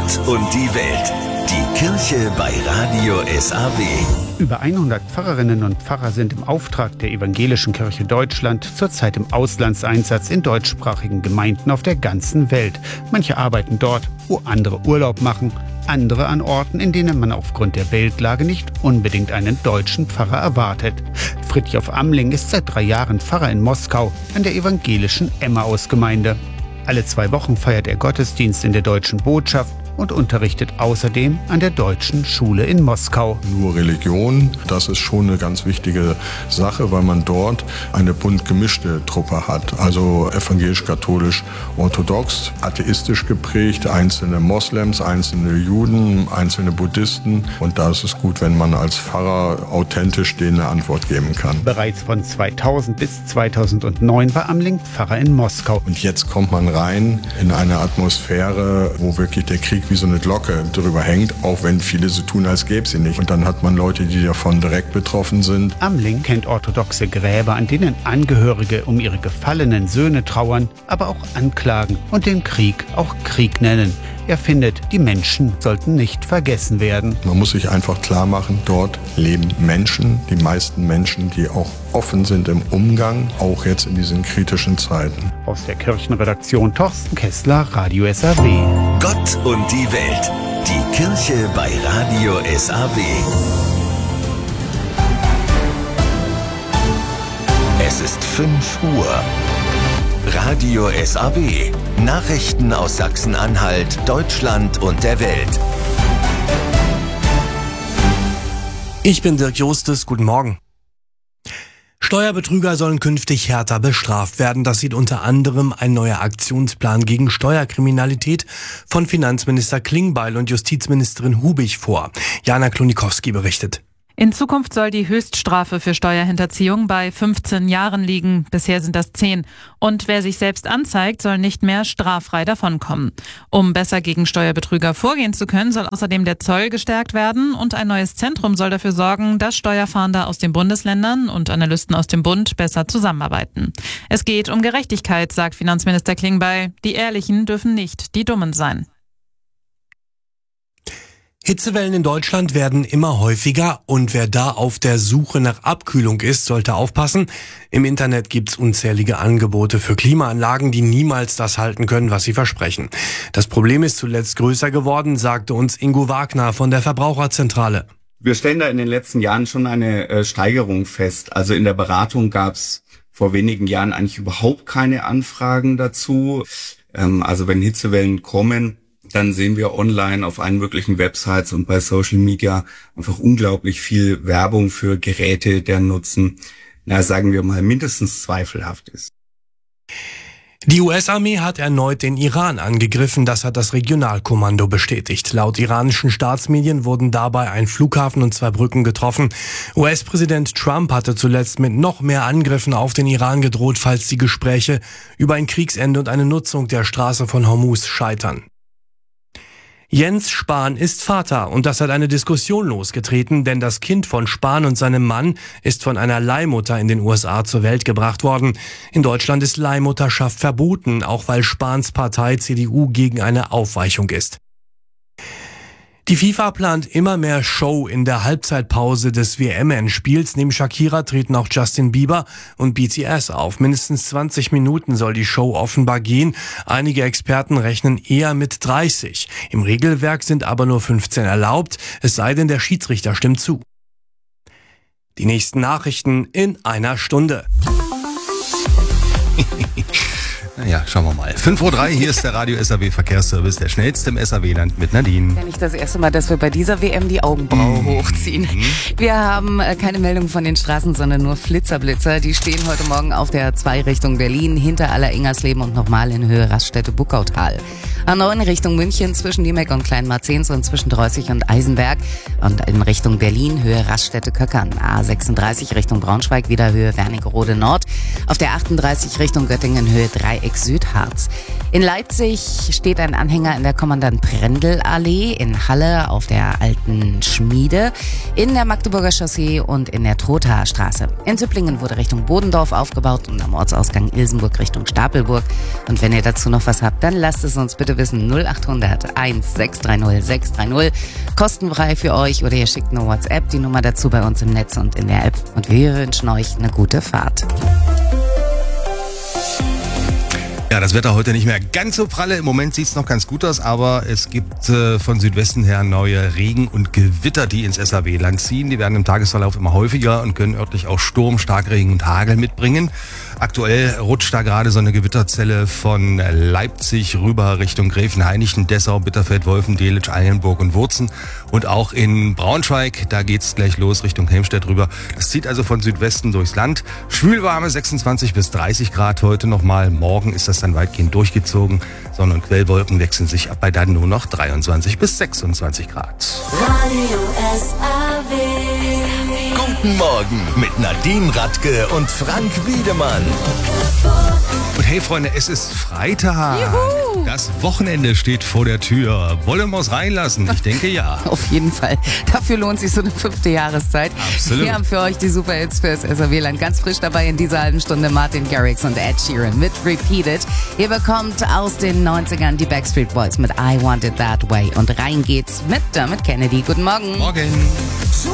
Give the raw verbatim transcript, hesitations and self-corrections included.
Gott und die Welt. Die Kirche bei Radio S A W. Über hundert Pfarrerinnen und Pfarrer sind im Auftrag der Evangelischen Kirche Deutschland zurzeit im Auslandseinsatz in deutschsprachigen Gemeinden auf der ganzen Welt. Manche arbeiten dort, wo andere Urlaub machen, andere an Orten, in denen man aufgrund der Weltlage nicht unbedingt einen deutschen Pfarrer erwartet. Fridtjof Amling ist seit drei Jahren Pfarrer in Moskau an der evangelischen Emmaus-Gemeinde. Alle zwei Wochen feiert er Gottesdienst in der deutschen Botschaft und unterrichtet außerdem an der Deutschen Schule in Moskau. Nur Religion, das ist schon eine ganz wichtige Sache, weil man dort eine bunt gemischte Truppe hat. Also evangelisch, katholisch, orthodox, atheistisch geprägt, einzelne Moslems, einzelne Juden, einzelne Buddhisten. Und da ist es gut, wenn man als Pfarrer authentisch denen eine Antwort geben kann. Bereits von zweitausend bis zweitausendneun war Amling Pfarrer in Moskau. Und jetzt kommt man rein in eine Atmosphäre, wo wirklich der Krieg wie so eine Glocke drüber hängt, auch wenn viele so tun, als gäbe sie nicht. Und dann hat man Leute, die davon direkt betroffen sind. Amling kennt orthodoxe Gräber, an denen Angehörige um ihre gefallenen Söhne trauern, aber auch anklagen und den Krieg auch Krieg nennen. Er findet, die Menschen sollten nicht vergessen werden. Man muss sich einfach klar machen, dort leben Menschen, die meisten Menschen, die auch offen sind im Umgang, auch jetzt in diesen kritischen Zeiten. Aus der Kirchenredaktion Thorsten Kessler, Radio S A W. Gott und die Welt. Die Kirche bei Radio S A W. Es ist fünf Uhr. Radio S A W. Nachrichten aus Sachsen-Anhalt, Deutschland und der Welt. Ich bin Dirk Justus, guten Morgen. Steuerbetrüger sollen künftig härter bestraft werden. Das sieht unter anderem ein neuer Aktionsplan gegen Steuerkriminalität von Finanzminister Klingbeil und Justizministerin Hubig vor. Jana Klonikowski berichtet. In Zukunft soll die Höchststrafe für Steuerhinterziehung bei fünfzehn Jahren liegen. Bisher sind das zehn. Und wer sich selbst anzeigt, soll nicht mehr straffrei davonkommen. Um besser gegen Steuerbetrüger vorgehen zu können, soll außerdem der Zoll gestärkt werden. Und ein neues Zentrum soll dafür sorgen, dass Steuerfahnder aus den Bundesländern und Analysten aus dem Bund besser zusammenarbeiten. Es geht um Gerechtigkeit, sagt Finanzminister Klingbeil. Die Ehrlichen dürfen nicht die Dummen sein. Hitzewellen in Deutschland werden immer häufiger und wer da auf der Suche nach Abkühlung ist, sollte aufpassen. Im Internet gibt's unzählige Angebote für Klimaanlagen, die niemals das halten können, was sie versprechen. Das Problem ist zuletzt größer geworden, sagte uns Ingo Wagner von der Verbraucherzentrale. Wir stellen da in den letzten Jahren schon eine äh, Steigerung fest. Also in der Beratung gab's vor wenigen Jahren eigentlich überhaupt keine Anfragen dazu. Ähm, also wenn Hitzewellen kommen, dann sehen wir online auf allen möglichen Websites und bei Social Media einfach unglaublich viel Werbung für Geräte, deren Nutzen, na sagen wir mal, mindestens zweifelhaft ist. Die U S-Armee hat erneut den Iran angegriffen, das hat das Regionalkommando bestätigt. Laut iranischen Staatsmedien wurden dabei ein Flughafen und zwei Brücken getroffen. U S-Präsident Trump hatte zuletzt mit noch mehr Angriffen auf den Iran gedroht, falls die Gespräche über ein Kriegsende und eine Nutzung der Straße von Hormuz scheitern. Jens Spahn ist Vater und das hat eine Diskussion losgetreten, denn das Kind von Spahn und seinem Mann ist von einer Leihmutter in den U S A zur Welt gebracht worden. In Deutschland ist Leihmutterschaft verboten, auch weil Spahns Partei C D U gegen eine Aufweichung ist. Die FIFA plant immer mehr Show in der Halbzeitpause des W M-Endspiels. Neben Shakira treten auch Justin Bieber und B T S auf. Mindestens zwanzig Minuten soll die Show offenbar gehen. Einige Experten rechnen eher mit dreißig. Im Regelwerk sind aber nur fünfzehn erlaubt, es sei denn, der Schiedsrichter stimmt zu. Die nächsten Nachrichten in einer Stunde. Ja, schauen wir mal. fünf Uhr drei, hier ist der Radio S A W Verkehrsservice, der schnellste im S A W-Land mit Nadine. Ja, nicht das erste Mal, dass wir bei dieser W M die Augenbraue mhm. hochziehen. Wir haben äh, keine Meldung von den Straßen, sondern nur Flitzerblitzer. Die stehen heute Morgen auf der A zwei Richtung Berlin, hinter Aller-Ingersleben und nochmal in Höhe Raststätte-Buckautal. A neun Richtung München zwischen Niemek und Kleinmarzens und zwischen Dreußig und Eisenberg. Und in Richtung Berlin Höhe Raststätte-Köckern. A sechsunddreißig Richtung Braunschweig wieder Höhe Wernigerode Nord. Auf der achtunddreißig Richtung Göttingen Höhe Dreieck X Südharz. In Leipzig steht ein Anhänger in der Kommandant-Prendl-Allee, in Halle auf der Alten Schmiede, in der Magdeburger Chaussee und in der Trothaer Straße. In Züpplingen wurde Richtung Bodendorf aufgebaut und am Ortsausgang Ilsenburg Richtung Stapelburg. Und wenn ihr dazu noch was habt, dann lasst es uns bitte wissen. null acht hundert eins sechs drei null sechs drei null. Kostenfrei für euch oder ihr schickt eine WhatsApp, die Nummer dazu bei uns im Netz und in der App. Und wir wünschen euch eine gute Fahrt. Ja, das Wetter heute nicht mehr ganz so pralle. Im Moment sieht es noch ganz gut aus, aber es gibt äh, von Südwesten her neue Regen- und Gewitter, die ins S A W-Land ziehen. Die werden im Tagesverlauf immer häufiger und können örtlich auch Sturm, Starkregen und Hagel mitbringen. Aktuell rutscht da gerade so eine Gewitterzelle von Leipzig rüber Richtung Gräfenhainichen, Dessau, Bitterfeld, Wolfen, Delitzsch, Eilenburg und Wurzen. Und auch in Braunschweig, da geht's gleich los Richtung Helmstedt rüber. Das zieht also von Südwesten durchs Land. Schwülwarme sechsundzwanzig bis dreißig Grad heute nochmal. Morgen ist das dann weitgehend durchgezogen. Sonne- und Quellwolken wechseln sich ab, bei dann nur noch dreiundzwanzig bis sechsundzwanzig Grad. Radio S A W. Guten Morgen mit Nadine Radke und Frank Wiedemann. Und hey Freunde, es ist Freitag. Juhu. Das Wochenende steht vor der Tür. Wollen wir es reinlassen? Ich denke ja. Auf jeden Fall. Dafür lohnt sich so eine fünfte Jahreszeit. Absolut. Wir haben für euch die Super-Hits fürs S A W-Land. Ganz frisch dabei in dieser halben Stunde Martin Garrix und Ed Sheeran mit Repeated. Ihr bekommt aus den neunzigern die Backstreet Boys mit I Want It That Way. Und rein geht's mit Dermot Kennedy. Guten Morgen. Morgen.